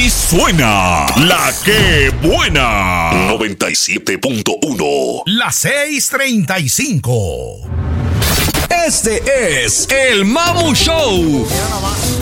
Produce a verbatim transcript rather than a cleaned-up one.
Así suena la que buena. noventa y siete punto uno. La seis treinta y cinco. Este es el Mamu Show.